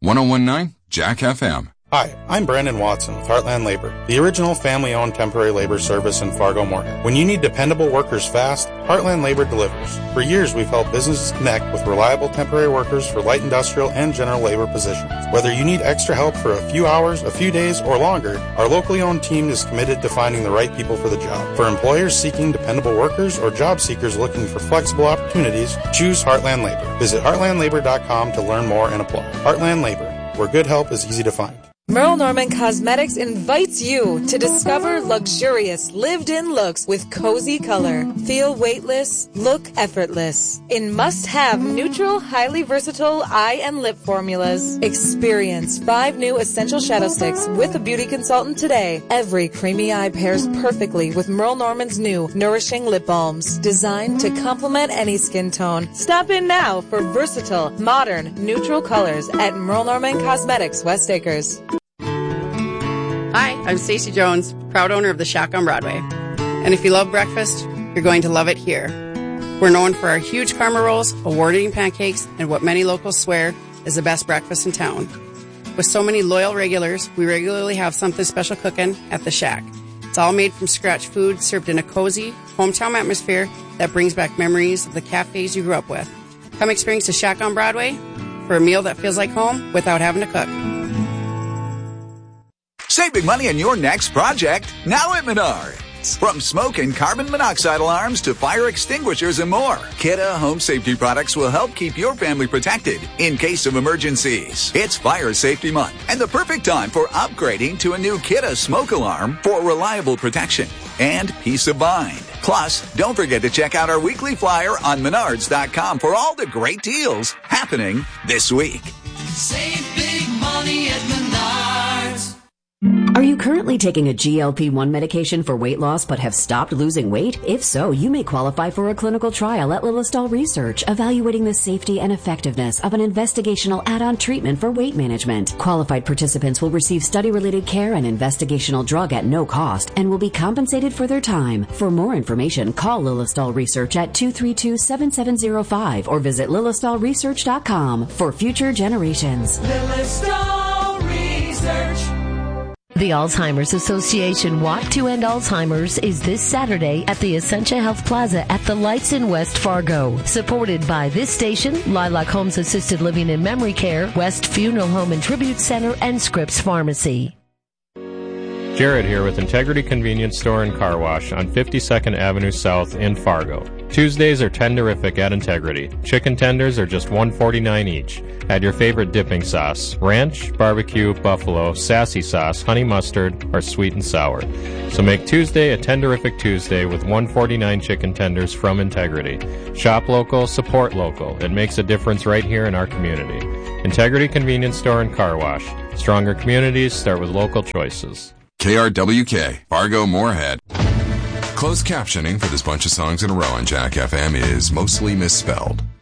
1019 Jack FM. Hi, I'm Brandon Watson with Heartland Labor, the original family-owned temporary labor service in Fargo-Moorhead. When you need dependable workers fast, Heartland Labor delivers. For years, we've helped businesses connect with reliable temporary workers for light industrial and general labor positions. Whether you need extra help for a few hours, a few days, or longer, our locally owned team is committed to finding the right people for the job. For employers seeking dependable workers or job seekers looking for flexible opportunities, choose Heartland Labor. Visit heartlandlabor.com to learn more and apply. Heartland Labor, where good help is easy to find. Merle Norman Cosmetics invites you to discover luxurious, lived-in looks with cozy color. Feel weightless, look effortless. In must-have neutral, highly versatile eye and lip formulas. Experience 5 new essential shadow sticks with a beauty consultant today. Every creamy eye pairs perfectly with Merle Norman's new nourishing lip balms, designed to complement any skin tone. Stop in now for versatile, modern, neutral colors at Merle Norman Cosmetics, West Acres. Hi, I'm Stacey Jones, proud owner of the Shack on Broadway. And if you love breakfast, you're going to love it here. We're known for our huge karma rolls, award-winning pancakes, and what many locals swear is the best breakfast in town. With so many loyal regulars, we regularly have something special cooking at the Shack. It's all made from scratch food served in a cozy, hometown atmosphere that brings back memories of the cafes you grew up with. Come experience the Shack on Broadway for a meal that feels like home without having to cook. Save big money on your next project now at Menards. From smoke and carbon monoxide alarms to fire extinguishers and more, Kidde Home Safety products will help keep your family protected in case of emergencies. It's Fire Safety Month and the perfect time for upgrading to a new Kidde smoke alarm for reliable protection and peace of mind. Plus, don't forget to check out our weekly flyer on Menards.com for all the great deals happening this week. Save big money at Menards. Are you currently taking a GLP-1 medication for weight loss but have stopped losing weight? If so, you may qualify for a clinical trial at Lilistol Research, evaluating the safety and effectiveness of an investigational add-on treatment for weight management. Qualified participants will receive study-related care and investigational drug at no cost and will be compensated for their time. For more information, call Lilistol Research at 232-7705 or visit lilistolresearch.com for future generations. Lilistol Research. The Alzheimer's Association Walk to End Alzheimer's is this Saturday at the Essentia Health Plaza at the Lights in West Fargo. Supported by this station, Lilac Homes Assisted Living and Memory Care, West Funeral Home and Tribute Center, and Scripps Pharmacy. Jared here with Integrity Convenience Store and Car Wash on 52nd Avenue South in Fargo. Tuesdays are tenderific at Integrity. Chicken tenders are just $1.49 each. Add your favorite dipping sauce: ranch, barbecue, buffalo, sassy sauce, honey mustard, or sweet and sour. So make Tuesday a tenderific Tuesday with $1.49 chicken tenders from Integrity. Shop local, support local. It makes a difference right here in our community. Integrity Convenience Store and Car Wash. Stronger communities start with local choices. KRWK, Fargo Moorhead. Closed captioning for this bunch of songs in a row on Jack FM is mostly misspelled.